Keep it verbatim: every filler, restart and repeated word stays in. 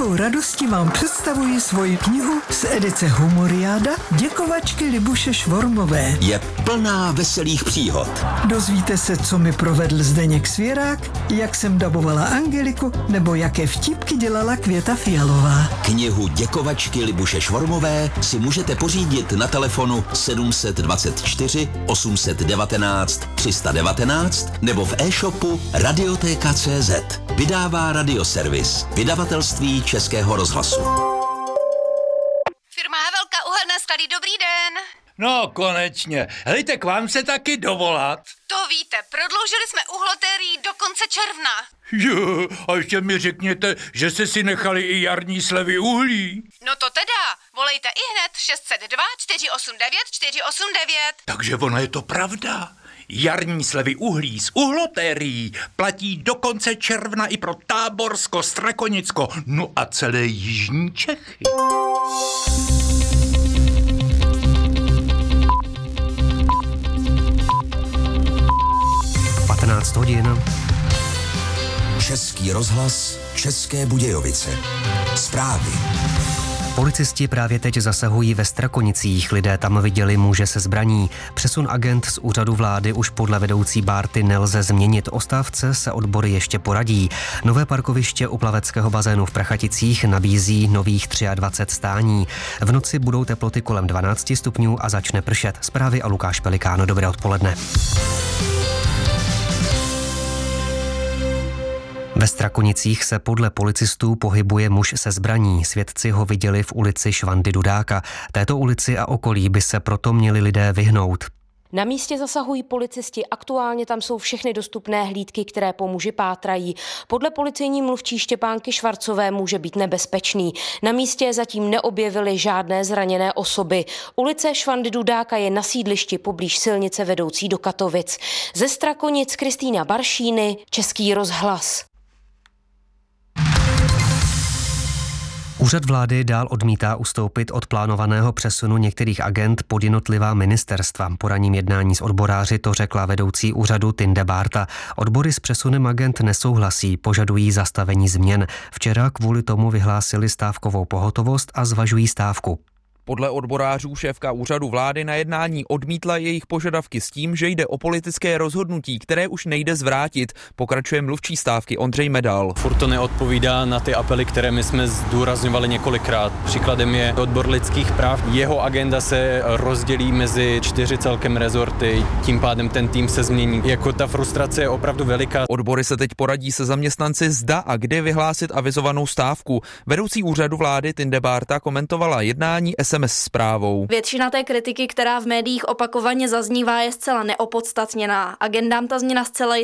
velkou radostí vám představuji svoji knihu z edice Humoriáda Děkovačky Libuše Švormové. Je plná veselých příhod. Dozvíte se, co mi provedl Zdeněk Svěrák, jak jsem dabovala Angeliku, nebo jaké vtipky dělala Květa Fialová. Knihu Děkovačky Libuše Švormové si můžete pořídit na telefonu sedm dvacet čtyři osm devatenáct tři sta devatenáct nebo v e-shopu Radioteka tečka cé zet. Vydává Radioservis, vydavatelství Českého rozhlasu. Firma Havelka, uhelné sklady, dobrý den. No, konečně. Hejte, k vám se taky dovolat. To víte, prodloužili jsme uhlotérii do konce června. Jo, a ještě mi řekněte, že jste si nechali i jarní slevy uhlí. No to teda, volejte i hned šest set dva čtyři osm devět čtyři osm devět. Takže ona je to pravda. Jarní slevy uhlí z uhlotérií platí do konce června i pro Táborsko, Strakonicko, no a celé jižní Čechy. patnáct hodin. Český rozhlas, České Budějovice. Zprávy. Policisti právě teď zasahují ve Strakonicích. Lidé tam viděli muže se zbraní. Přesun agent z úřadu vlády už podle vedoucí Bárty nelze změnit. O stávce se odbory ještě poradí. Nové parkoviště u plaveckého bazénu v Prachaticích nabízí nových dvacet tři stání. V noci budou teploty kolem dvanáct stupňů a začne pršet. Zprávy a Lukáš Pelikáno. Dobré odpoledne. Ve Strakonicích se podle policistů pohybuje muž se zbraní. Svědci ho viděli v ulici Švandy Dudáka. Této ulici a okolí by se proto měli lidé vyhnout. Na místě zasahují policisti, aktuálně tam jsou všechny dostupné hlídky, které po muži pátrají. Podle policejní mluvčí Štěpánky Švarcové může být nebezpečný. Na místě zatím neobjevily žádné zraněné osoby. Ulice Švandy Dudáka je na sídlišti poblíž silnice vedoucí do Katovic. Ze Strakonic Kristýna Baršíny, Český rozhlas. Úřad vlády dál odmítá ustoupit od plánovaného přesunu některých agent pod jednotlivá ministerstva. Po ranním jednání s odboráři to řekla vedoucí úřadu Tinde Bárta. Odbory s přesunem agent nesouhlasí, požadují zastavení změn. Včera kvůli tomu vyhlásili stávkovou pohotovost a zvažují stávku. Podle odborářů šéfka úřadu vlády na jednání odmítla jejich požadavky s tím, že jde o politické rozhodnutí, které už nejde zvrátit, pokračuje mluvčí stávky Ondřej Medal. Furt to neodpovídá na ty apely, které my jsme zdůrazňovali několikrát. Příkladem je odbor lidských práv. Jeho agenda se rozdělí mezi čtyři celkem rezorty, tím pádem ten tým se změní. Jako ta frustrace je opravdu veliká. Odbory se teď poradí se zaměstnanci, zda a kdy vyhlásit avizovanou stávku. Vedoucí úřadu vlády Tinde Bárta komentovala jednání es em es zprávou. Většina té kritiky, která v médiích opakovaně zaznívá, je zcela neopodstatněná. Agendám ta změna zcela